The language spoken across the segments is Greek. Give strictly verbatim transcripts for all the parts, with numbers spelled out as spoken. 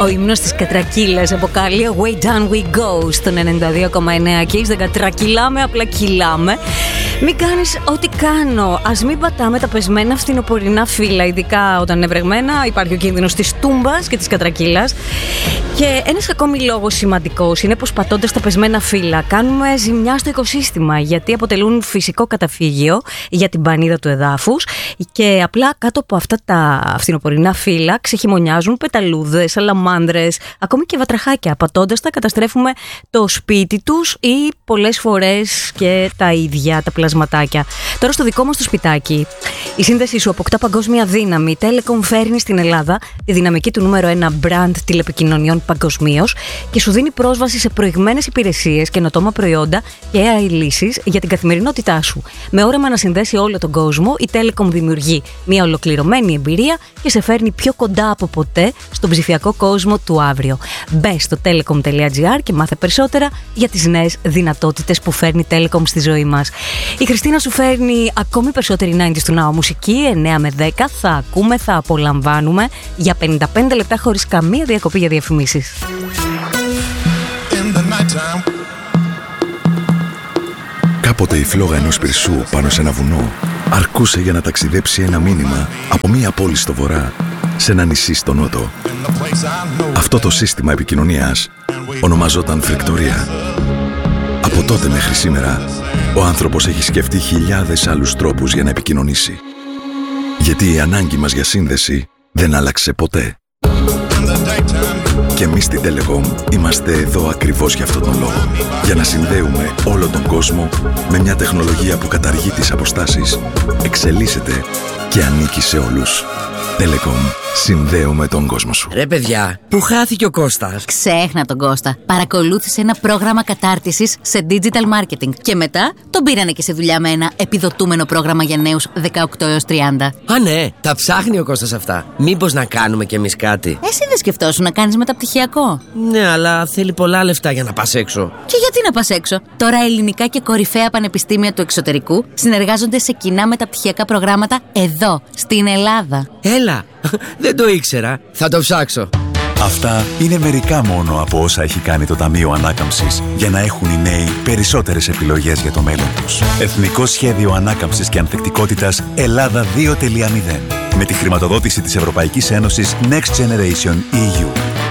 Ο ύμνος της κατρακύλας αποκαλεί Way Down We Go στον ενενήντα δύο κόμμα εννέα και δεν κατρακυλάμε, απλά κυλάμε. Μην κάνεις ό,τι κάνω. Ας μην πατάμε τα πεσμένα φθινοπορεινά φύλλα, ειδικά όταν είναι βρεγμένα. Υπάρχει ο κίνδυνος της τούμπας και της κατρακύλας. Και ένας ακόμη λόγος σημαντικός είναι πως πατώντας τα πεσμένα φύλλα κάνουμε ζημιά στο οικοσύστημα, γιατί αποτελούν φυσικό καταφύγιο για την πανίδα του εδάφους και απλά κάτω από αυτά τα φθινοπορεινά φύλλα ξεχειμονιάζουν πεταλούδες, σαλαμάνδρες, ακόμη και βατραχάκια. Πατώντας τα καταστρέφουμε το σπίτι τους ή πολλές φορές και τα ίδια τα πλασματάκια. Τώρα στο δικό μας το σπιτάκι η σύνδεσή σου αποκτά παγκόσμια δύναμη. Η Telecom φέρνει στην Ελλάδα τη δυναμική του νούμερο ένα brand τηλεπικοινωνιών παγκοσμίως και σου δίνει πρόσβαση σε προηγμένες υπηρεσίες, καινοτόμα προϊόντα και έι άι λύσεις για την καθημερινότητά σου. Με όραμα να συνδέσει όλο τον κόσμο, η Telecom δημιουργεί μια ολοκληρωμένη εμπειρία και σε φέρνει πιο κοντά από ποτέ στον ψηφιακό κόσμο του αύριο. Μπες στο telecom τελεία gr και μάθε περισσότερα για τις νέες δυνατότητες που φέρνει η Telecom στη ζωή μας. Η Χριστίνα σου φέρνει ακόμη περισσότερη ενενήντα του Now μουσική, εννέα με δέκα. Θα ακούμε, θα απολαμβάνουμε για πενήντα πέντε λεπτά χωρίς καμία διακοπή για διαφημίσεις. Κάποτε η φλόγα ενός πυρσού πάνω σε ένα βουνό αρκούσε για να ταξιδέψει ένα μήνυμα από μία πόλη στο βορρά σε ένα νησί στο νότο. Αυτό το σύστημα επικοινωνίας ονομαζόταν φρικτορία. Από τότε μέχρι σήμερα, ο άνθρωπος έχει σκεφτεί χιλιάδες άλλους τρόπους για να επικοινωνήσει. Γιατί η ανάγκη μας για σύνδεση δεν άλλαξε ποτέ. Και εμείς στην Telecom είμαστε εδώ ακριβώς για αυτόν τον λόγο. Για να συνδέουμε όλο τον κόσμο με μια τεχνολογία που καταργεί τις αποστάσεις, εξελίσσεται και ανήκει σε όλους. Telecom. Συνδέουμε τον κόσμο σου. Ρε παιδιά, πού χάθηκε ο Κώστας? Ξέχνα τον Κώστα. Παρακολούθησε ένα πρόγραμμα κατάρτισης σε digital marketing και μετά τον πήρανε και σε δουλειά με ένα επιδοτούμενο πρόγραμμα για νέους δεκαοκτώ έως τριάντα. Α, ναι, τα ψάχνει ο Κώστας αυτά. Μήπως να κάνουμε κι εμείς κάτι? Εσύ δεν σκεφτόσουν να κάνεις μεταπτυχιακό? Ναι, αλλά θέλει πολλά λεφτά για να πας έξω. Και γιατί να πας έξω? Τώρα ελληνικά και κορυφαία πανεπιστήμια του εξωτερικού συνεργάζονται σε κοινά μεταπτυχιακά προγράμματα εδώ, στην Ελλάδα. Έλα, δεν το ήξερα. Θα το ψάξω. Αυτά είναι μερικά μόνο από όσα έχει κάνει το Ταμείο Ανάκαμψης για να έχουν οι νέοι περισσότερες επιλογές για το μέλλον τους. Εθνικό Σχέδιο Ανάκαμψης και Ανθεκτικότητας Ελλάδα δύο τελεία μηδέν με τη χρηματοδότηση της Ευρωπαϊκής Ένωσης Next Generation ι γιου.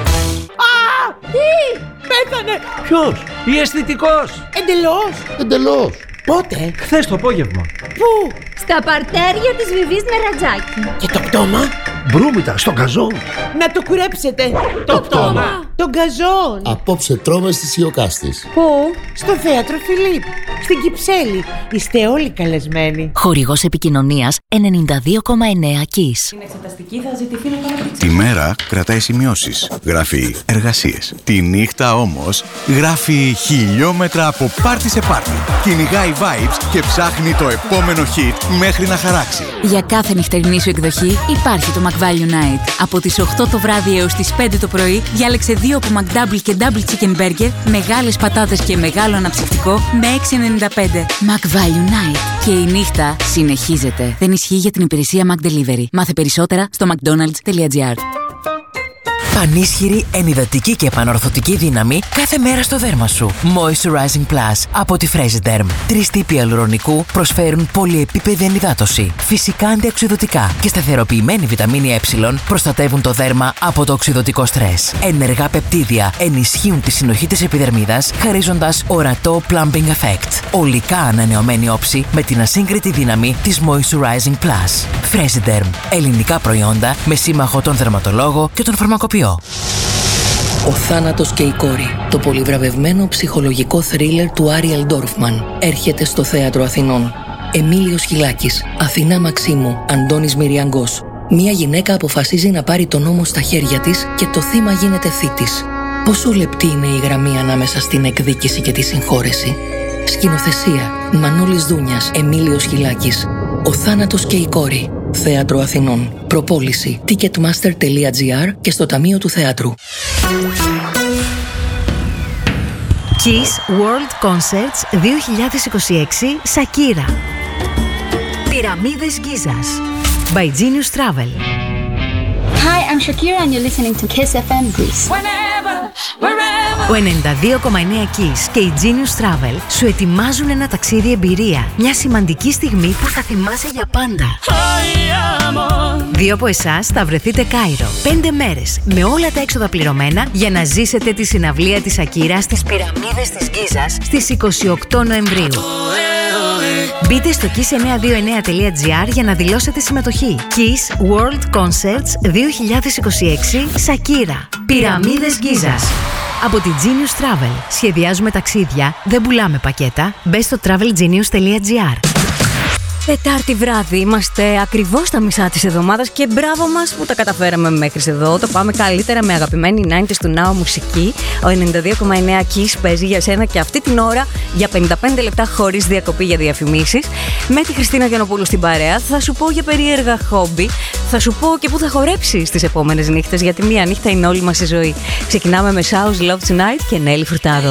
Α! Τι! Πέθανε! Ποιος? Η αισθητικός! Εντελώς! Εντελώς! Πότε? Χθες το απόγευμα. Πού? Στα παρτέρια της Βιβής Νερατζάκη. Και το πτώμα? Μπρούμητα, στον καζόν. Να το κουρέψετε. Το, το πτώμα. Τον καζόν. Απόψε τρώμε στις Ιωκάστης. Πού? Στο θέατρο Φιλίπ. Στην Κυψέλη. Είστε όλοι καλεσμένοι. Χορηγός επικοινωνίας ενενήντα δύο κόμμα εννέα Kiss. Την εξεταστική θα ζητηθεί να πάρει. Τη μέρα κρατάει σημειώσεις. Γράφει εργασίες. Τη νύχτα όμως γράφει χιλιόμετρα από πάρτι σε πάρτι. Κυνηγάει vibes και ψάχνει το επόμενο hit μέχρι να χαράξει. Για κάθε νυχτερινή σου εκδοχή υπάρχει το McValue Night. Από τις οκτώ το βράδυ έως τις πέντε το πρωί διάλεξε δύο από McDouble και Double Chicken Burger, μεγάλες πατάτες και μεγάλο αναψυκτικό με έξι ενενήντα πέντε. McValue Night. Και η νύχτα συνεχίζεται. Δεν ισχύει για την υπηρεσία McDelivery. Μάθε περισσότερα στο mcdonalds τελεία gr. Πανίσχυρη, ενυδατική και επανορθωτική δύναμη κάθε μέρα στο δέρμα σου. Moisturizing Plus από τη Fresiderm. Τρεις τύποι αλουρονικού προσφέρουν πολυεπίπεδη ενυδάτωση. Φυσικά αντιοξυδωτικά και σταθεροποιημένη βιταμίνη Ε προστατεύουν το δέρμα από το οξυδωτικό στρες. Ενεργά πεπτίδια ενισχύουν τη συνοχή της επιδερμίδας, χαρίζοντας ορατό plumping effect. Ολικά ανανεωμένη όψη με την ασύγκριτη δύναμη της Moisturizing Plus. Fresiderm. Ελληνικά προϊόντα με σύμμαχο τον δερματολόγο και τον φαρμακοποιό. Ο θάνατος και η κόρη. Το πολυβραβευμένο ψυχολογικό θρίλερ του Άριελ Ντόρφμαν έρχεται στο Θέατρο Αθηνών. Εμίλιος Χιλάκης, Αθηνά Μαξίμου, Αντώνης Μυριαγκός. Μια γυναίκα αποφασίζει να πάρει τον νόμο στα χέρια της και το θύμα γίνεται θήτης. Πόσο λεπτή είναι η γραμμή ανάμεσα στην εκδίκηση και τη συγχώρεση. Σκηνοθεσία Μανώλης Δούνιας, Εμίλιος Χιλάκης. Ο θάνατος και η κόρη. Θέατρο Αθηνών. Προπόληση ticketmaster τελεία gr και στο Ταμείο του Θεάτρου. Kiss World Concerts δύο χιλιάδες είκοσι έξι Σακύρα. Πυραμίδες Γκίζας by Genius Travel. Hi, I'm Shakira and you're listening to Kiss εφ εμ Greece. Ο ενενήντα δύο κόμμα εννέα Kiss και η Genius Travel σου ετοιμάζουν ένα ταξίδι εμπειρία. Μια σημαντική στιγμή που θα θυμάσαι για πάντα. Δύο από εσάς θα βρεθείτε Κάιρο. Πέντε μέρες με όλα τα έξοδα πληρωμένα για να ζήσετε τη συναυλία της Ακύρα στις πυραμίδες της Γκίζας στις είκοσι οκτώ Νοεμβρίου. Μπείτε στο kiss εννιακόσια είκοσι εννέα τελεία τζι άρ για να δηλώσετε συμμετοχή. Kiss World Concerts δύο χιλιάδες είκοσι έξι Σακύρα. Πυραμίδες Γκίζας. Από τη Genius Travel. Σχεδιάζουμε ταξίδια, δεν πουλάμε πακέτα. Μπε στο travel genius τελεία τζι άρ. Τετάρτη βράδυ, είμαστε ακριβώς στα μισά της εβδομάδας και μπράβο μας που τα καταφέραμε μέχρι εδώ. Το πάμε καλύτερα με αγαπημένη ενενήντα του Now μουσική. Ο ενενήντα δύο κόμμα εννέα Kiss παίζει για σένα και αυτή την ώρα για πενήντα πέντε λεπτά χωρίς διακοπή για διαφημίσεις. Με τη Χριστίνα Γιαννοπούλου στην παρέα. Θα σου πω για περίεργα χόμπι. Θα σου πω και πού θα χορέψεις τις επόμενες νύχτες, γιατί μία νύχτα είναι όλη μας η ζωή. Ξεκινάμε με South Love Tonight και Νέλη Φουρτάδο.